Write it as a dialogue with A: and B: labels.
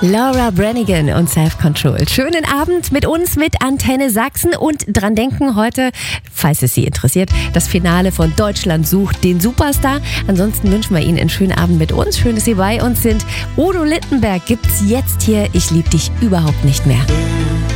A: Laura Branigan und Self-Control. Schönen Abend mit uns, mit Antenne Sachsen und dran denken heute, falls es Sie interessiert, das Finale von Deutschland sucht den Superstar. Ansonsten wünschen wir Ihnen einen schönen Abend mit uns. Schön, dass Sie bei uns sind. Udo Littenberg gibt's jetzt hier. Ich lieb dich überhaupt nicht mehr.